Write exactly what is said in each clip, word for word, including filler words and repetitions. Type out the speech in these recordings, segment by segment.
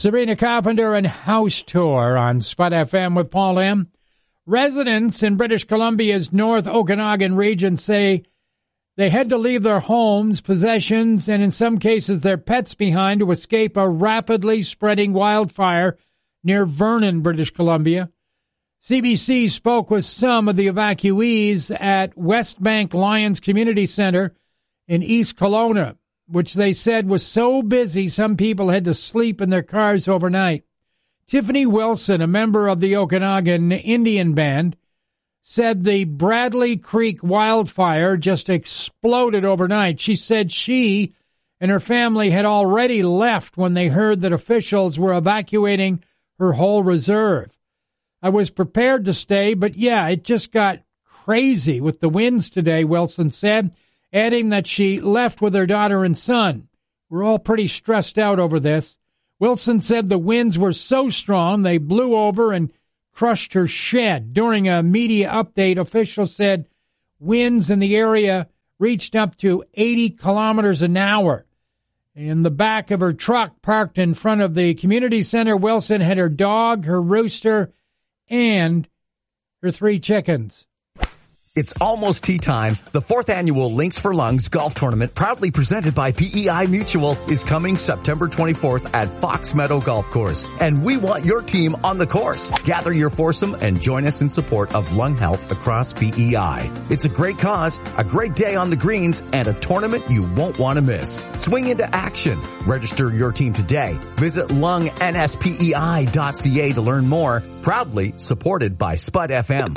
Sabrina Carpenter and House Tour on Spud F M with Paul M. Residents in British Columbia's North Okanagan region say they had to leave their homes, possessions, and in some cases their pets behind to escape a rapidly spreading wildfire near Vernon, British Columbia. C B C spoke with some of the evacuees at Westbank Lions Community Center in East Kelowna, which they said was so busy some people had to sleep in their cars overnight. Tiffany Wilson, a member of the Okanagan Indian Band, said the Bradley Creek wildfire just exploded overnight. She said she and her family had already left when they heard that officials were evacuating her whole reserve. I was prepared to stay, but yeah, it just got crazy with the winds today, Wilson said, adding that she left with her daughter and son. We're all pretty stressed out over this. Wilson said the winds were so strong they blew over and crushed her shed. During a media update, officials said winds in the area reached up to eighty kilometers an hour. In the back of her truck parked in front of the community center, Wilson had her dog, her rooster, and her three chickens. It's almost tea time. The fourth annual Links for Lungs golf tournament, proudly presented by P E I Mutual, is coming September twenty-fourth at Fox Meadow Golf Course. And we want your team on the course. Gather your foursome and join us in support of lung health across P E I. It's a great cause, a great day on the greens, and a tournament you won't want to miss. Swing into action. Register your team today. Visit lung n s p e i dot c a to learn more. Proudly supported by Spud F M.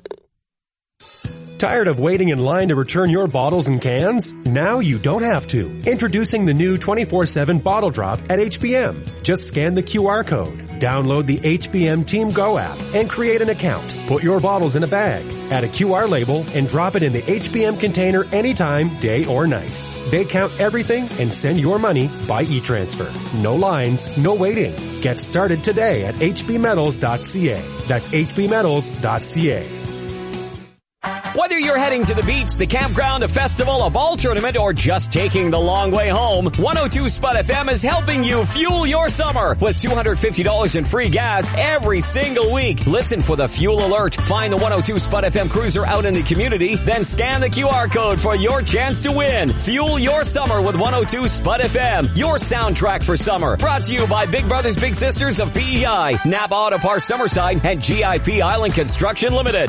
Tired of waiting in line to return your bottles and cans? Now you don't have to. Introducing the new twenty-four seven Bottle Drop at H B M. Just scan the Q R code, download the H B M Team Go app, and create an account. Put your bottles in a bag, add a Q R label, and drop it in the H B M container anytime, day or night. They count everything and send your money by e-transfer. No lines, no waiting. Get started today at h b metals dot c a. That's h b metals dot c a. Whether you're heading to the beach, the campground, a festival, a ball tournament, or just taking the long way home, one oh two Spud F M is helping you fuel your summer with two hundred fifty dollars in free gas every single week. Listen for the fuel alert. Find the one oh two Spud F M cruiser out in the community, then scan the Q R code for your chance to win. Fuel your summer with one oh two Spud F M, your soundtrack for summer. Brought to you by Big Brothers Big Sisters of P E I, Napa Auto Parts Summerside, and G I P Island Construction Limited.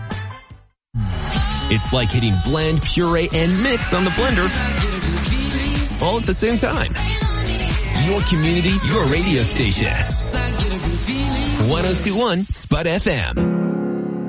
It's like hitting blend, puree, and mix on the blender all at the same time. Your community, your radio station. one oh two point one Spud F M.